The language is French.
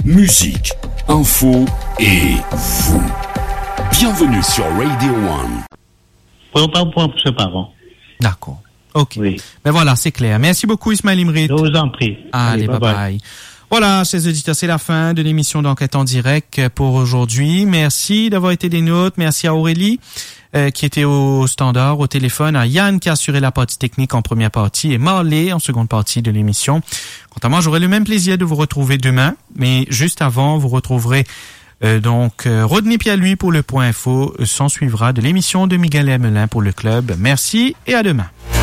musique, info et vous. Bienvenue sur Radio One. Pour ce parent. D'accord. OK. Oui. Ben voilà, c'est clair. Merci beaucoup, Ismaël Imrit. Je vous en prie. Allez, bye. Voilà, chers auditeurs, c'est la fin de l'émission d'Enquête en direct pour aujourd'hui. Merci d'avoir été des nôtres. Merci à Aurélie qui était au standard, au téléphone, à Yann qui a assuré la partie technique en première partie et Marley en seconde partie de l'émission. Quant à moi, j'aurai le même plaisir de vous retrouver demain, mais juste avant, vous retrouverez Rodney Pialui pour le Point Info. S'en suivra de l'émission de Miguel Hermelin pour le club. Merci et à demain.